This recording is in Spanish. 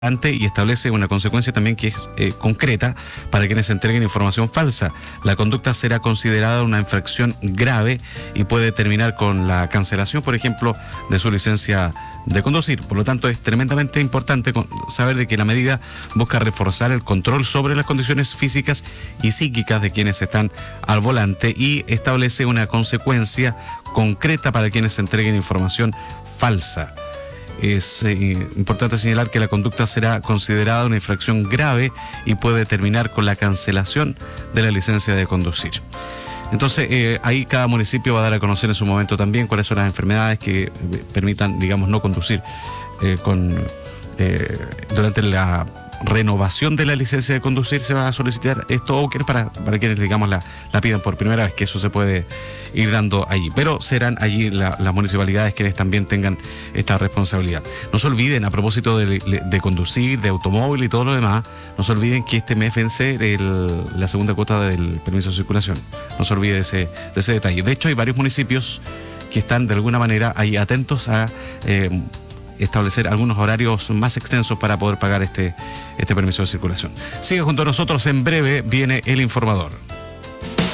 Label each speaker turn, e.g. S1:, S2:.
S1: y establece una consecuencia también que es concreta para quienes entreguen información falsa. La conducta será considerada una infracción grave y puede terminar con la cancelación, por ejemplo, de su licencia de conducir. Por lo tanto, es tremendamente importante saber de que la medida busca reforzar el control sobre las condiciones físicas y psíquicas de quienes están al volante y establece una consecuencia concreta para quienes entreguen información falsa. Es importante señalar que la conducta será considerada una infracción grave y puede terminar con la cancelación de la licencia de conducir. Entonces, ahí cada municipio va a dar a conocer en su momento también cuáles son las enfermedades que permitan, digamos, no conducir durante la renovación de la licencia de conducir. Se va a solicitar esto, o para quienes, digamos, la pidan por primera vez, que eso se puede ir dando allí, pero serán allí las municipalidades quienes también tengan esta responsabilidad. No se olviden, a propósito de conducir, de automóvil y todo lo demás, no se olviden que este mes vence la segunda cuota del permiso de circulación. No se olvide de ese detalle. De hecho, hay varios municipios que están de alguna manera ahí atentos a establecer algunos horarios más extensos para poder pagar este permiso de circulación. Sigue junto a nosotros, en breve viene El Informador.